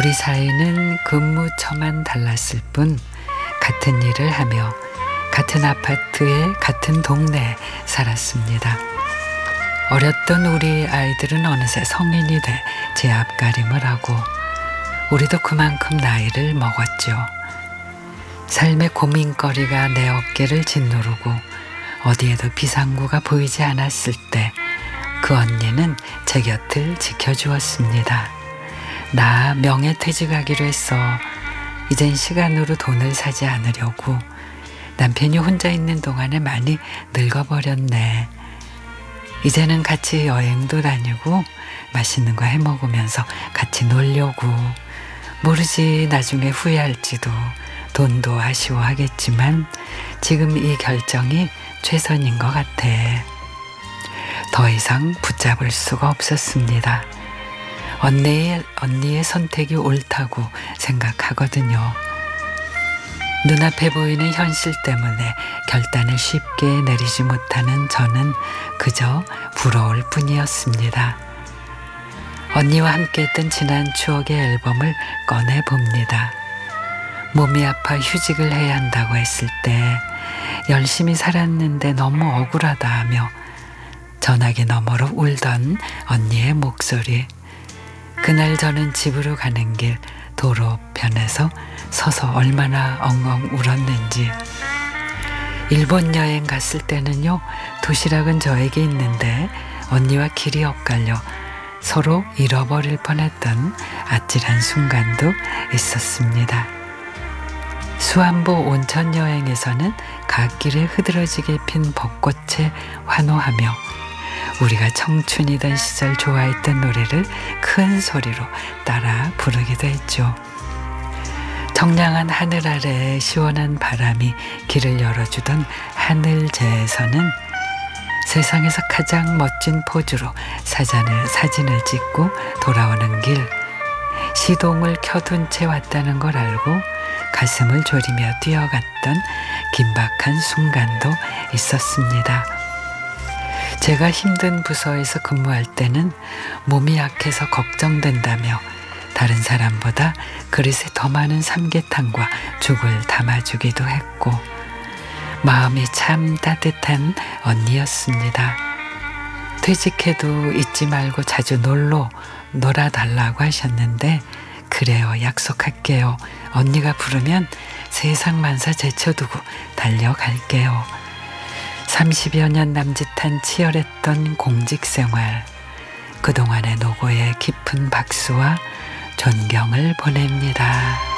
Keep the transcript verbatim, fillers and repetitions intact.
우리 사이는 근무처만 달랐을 뿐 같은 일을 하며 같은 아파트에 같은 동네에 살았습니다. 어렸던 우리 아이들은 어느새 성인이 돼 제 앞가림을 하고 우리도 그만큼 나이를 먹었죠. 삶의 고민거리가 내 어깨를 짓누르고 어디에도 비상구가 보이지 않았을 때 그 언니는 제 곁을 지켜주었습니다. 나 명예퇴직하기로 했어. 이젠 시간으로 돈을 사지 않으려고. 남편이 혼자 있는 동안에 많이 늙어버렸네. 이제는 같이 여행도 다니고 맛있는 거 해먹으면서 같이 놀려고. 모르지 나중에 후회할지도. 돈도 아쉬워하겠지만 지금 이 결정이 최선인 것 같아. 더 이상 붙잡을 수가 없었습니다. 언니의, 언니의 선택이 옳다고 생각하거든요. 눈앞에 보이는 현실 때문에 결단을 쉽게 내리지 못하는 저는 그저 부러울 뿐이었습니다. 언니와 함께했던 지난 추억의 앨범을 꺼내봅니다. 몸이 아파 휴직을 해야 한다고 했을 때 열심히 살았는데 너무 억울하다 하며 전화기 너머로 울던 언니의 목소리. 그날 저는 집으로 가는 길 도로편에서 서서 얼마나 엉엉 울었는지. 일본 여행 갔을 때는요, 도시락은 저에게 있는데 언니와 길이 엇갈려 서로 잃어버릴 뻔했던 아찔한 순간도 있었습니다. 수안보 온천 여행에서는 갓길에 흐드러지게 핀 벚꽃에 환호하며 우리가 청춘이던 시절 좋아했던 노래를 큰 소리로 따라 부르기도 했죠. 청량한 하늘 아래 시원한 바람이 길을 열어주던 하늘제에서는 세상에서 가장 멋진 포즈로 사진을, 사진을 찍고 돌아오는 길, 시동을 켜둔 채 왔다는 걸 알고 가슴을 졸이며 뛰어갔던 긴박한 순간도 있었습니다. 제가 힘든 부서에서 근무할 때는 몸이 약해서 걱정된다며 다른 사람보다 그릇에 더 많은 삼계탕과 죽을 담아주기도 했고 마음이 참 따뜻한 언니였습니다. 퇴직해도 잊지 말고 자주 놀러 놀아달라고 하셨는데 그래요, 약속할게요. 언니가 부르면 세상 만사 제쳐두고 달려갈게요. 삼십여 년 남짓한 치열했던 공직생활, 그동안의 노고에 깊은 박수와 존경을 보냅니다.